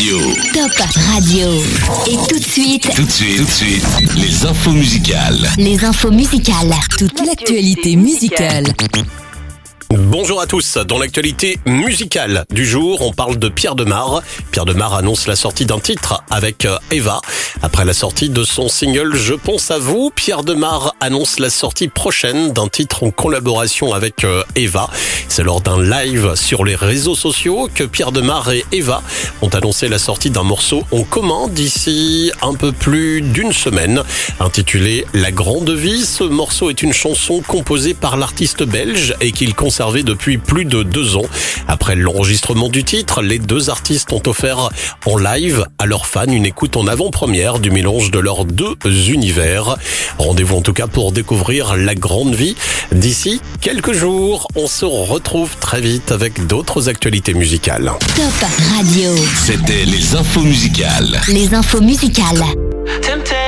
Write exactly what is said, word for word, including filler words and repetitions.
Radio. Top Radio. Et tout de suite, Tout de suite, tout de suite, les infos musicales. les infos musicales. Toute l'actualité musicale. Bonjour à tous, dans l'actualité musicale du jour, on parle de Pierre Demar. Pierre Demar annonce la sortie d'un titre avec Eva. Après la sortie de son single Je pense à vous, Pierre Demar annonce la sortie prochaine d'un titre en collaboration avec Eva. C'est lors d'un live sur les réseaux sociaux que Pierre Demar et Eva ont annoncé la sortie d'un morceau en commun d'ici un peu plus d'une semaine. Intitulé La Grande Vie, ce morceau est une chanson composée par l'artiste belge et qu'il conservé depuis plus de deux ans. Après l'enregistrement du titre, les deux artistes ont offert en live à leurs fans une écoute en avant-première du mélange de leurs deux univers. Rendez-vous en tout cas pour découvrir La Grande Vie d'ici quelques jours. On se retrouve très vite avec d'autres actualités musicales. Top Radio. C'était les infos musicales. Les infos musicales.